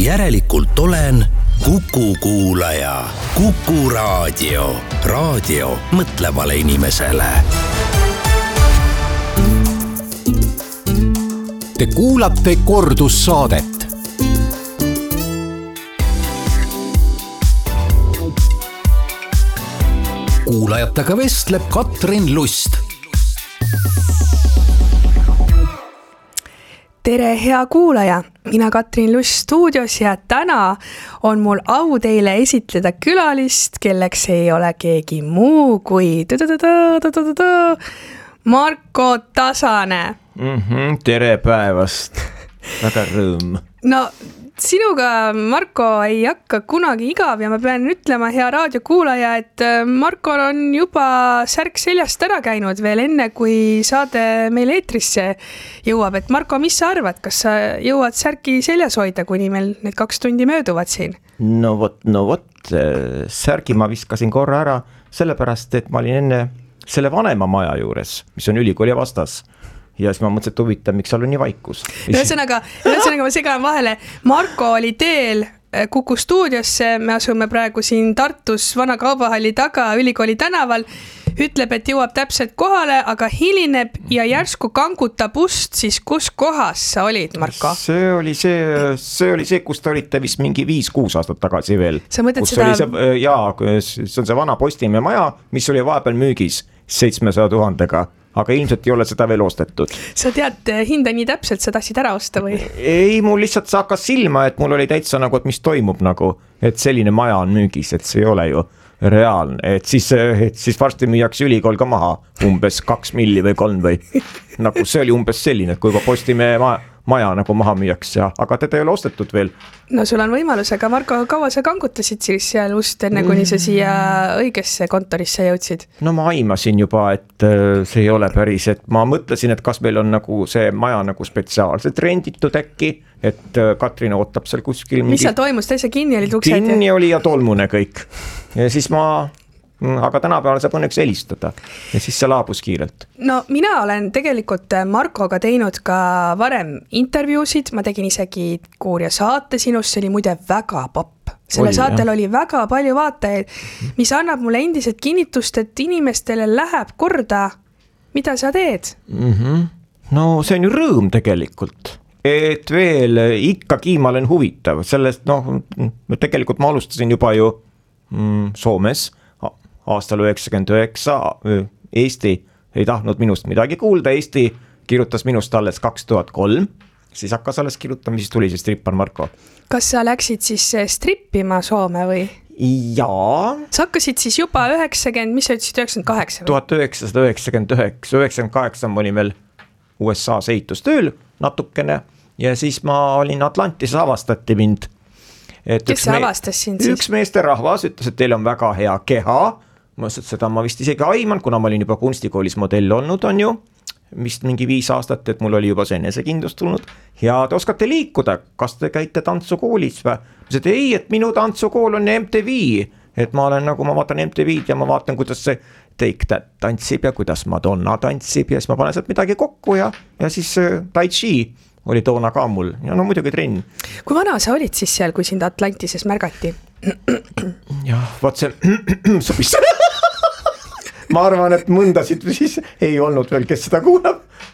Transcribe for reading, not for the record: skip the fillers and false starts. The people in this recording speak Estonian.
Järelikult olen Kuku kuulaja. Kuku raadio. Raadio mõtlevale inimesele. Te kuulate kordussaadet. Kuulajatega vestleb Katrin Lust. Tere, hea kuulaja! Mina Katrin Lust stuudios ja täna on mul au teile esitleda külalist, kelleks ei ole keegi muu kui Marko Tasane. Tere päevast! Väga rõõm. No, sinuga, Marko, ei hakka kunagi igav ja ma pean ütlema, hea raadiokuulaja, et Marko on juba särk seljast ära käinud veel enne, kui saade meil eetrisse jõuab. Et Marko, mis sa arvad, kas sa jõuad särki seljas hoida, kuni meil need 2 tundi mööduvad siin? No vot, särgi ma viskasin korra ära, sellepärast, et ma olin enne selle vanema maja juures, mis on ülikooli vastas. Ja siis ma mõtlesin, et huvitav, miks seal on nii vaikus. Ühesõnaga ma segan vahele. Marko oli teel Kuku stuudiosse, me asume praegu siin Tartus vana kaubahalli taga ülikooli tänaval. Ütleb, et jõuab täpselt kohale, aga hilineb ja järsku kangutab ust, siis kus kohas sa olid, Marko? See oli see, kus te olite vist mingi 5-6 aastat tagasi veel. Sa mõtled seda? See on see vana Postimehe maja, mis oli vahepeal müügis 700 000-ga. Aga ilmselt ei ole seda veel ostetud. Sa tead hinda nii täpselt, sa tahtsid ära osta või? Ei, mul lihtsalt hakkas silma, et mul oli täitsa nagu, et mis toimub nagu, et selline maja on müügis, et see ei ole ju reaalne, et siis varsti müüaks ülikool ka maha umbes 2 milli või 3 või nagu see oli umbes selline, et kui Postimehe maja nagu maha müüaks, aga teda ei ole ostetud veel. No sul on võimalus, aga Marko, kaua sa kangutasid siis seal ust enne, kuni sa siia õigesse kontorisse jõudsid? No ma aimasin juba, et see ei ole päris, et ma mõtlesin, et kas meil on nagu see maja nagu spetsiaalselt renditud äkki, et Katrin ootab seal kuskil Mis seal toimus, täitsa kinni oli tuksed? Kinni oli ja tolmune kõik. Ja siis aga tänapäeval saab õnneks helistada ja siis see laabus kiirelt. No mina olen tegelikult Markoga teinud ka varem intervjuusid, ma tegin isegi Kuurja saate sinust, see oli muide väga popp. Selle saatel oli väga palju vaatajaid, mis annab mulle endiselt kinnitust, et inimestele läheb korda, mida sa teed. No see on ju rõõm tegelikult, et veel ikkagi ma olen huvitav, sellest tegelikult ma alustasin juba ju Soomes aastal 99, Eesti ei tahtnud minust midagi kuulda, Eesti kirjutas minust alles 2003, siis hakkas alles kirjutama, siis tuli siis strippar Marko. Kas sa läksid siis strippima Soome või? Jaa. Sa hakkasid siis juba 90, mis sa ütlesid, 98? 1999, 98 ma olin veel USA-s ehitustööl natukene ja siis ma olin Atlantis, avastati mind. Kes see avastas sind siis? Üks meesterahvas ütles, et teil on väga hea keha. Ma ütlesin, et seda ma vist isegi aiman, kuna ma olin juba kunstikoolis modell olnud, on ju, vist mingi 5 aastat, et mul oli juba see enesekindlus tulnud. Ja te oskate liikuda, kas te käite tantsukoolis või? Ma ütlesin, et ei, et minu tantsukool on MTV, et ma vaatan MTV-d ja ma vaatan, kuidas see Take That tantsib ja kuidas Madonna tantsib ja siis ma panen sealt midagi kokku ja siis Tai Chi oli toona ka mul ja no muidugi trenn. Kui vana sa olid siis seal, kui sind Atlantises märgati? Jah, vaat see sobis. Ma arvan, et mõndasid siis ei olnud veel, kes seda kuulab,